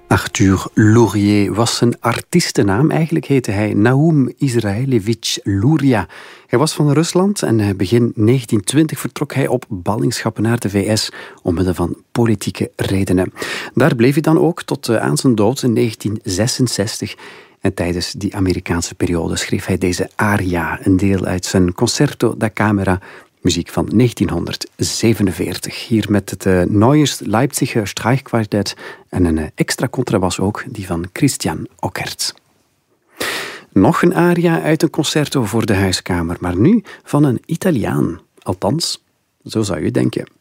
Arthur Lourier was zijn artiestennaam. Eigenlijk heette hij Naum Israelevich Luria. Hij was van Rusland en begin 1920 vertrok hij op ballingschappen naar de VS omwille van politieke redenen. Daar bleef hij dan ook tot aan zijn dood in 1966. En tijdens die Amerikaanse periode schreef hij deze aria, een deel uit zijn Concerto da Camera, muziek van 1947. Hier met het Neues Leipziger Streichquartett en een extra contrabas ook, die van Christian Ockert. Nog een aria uit een concerto voor de huiskamer, maar nu van een Italiaan. Althans, zo zou je denken.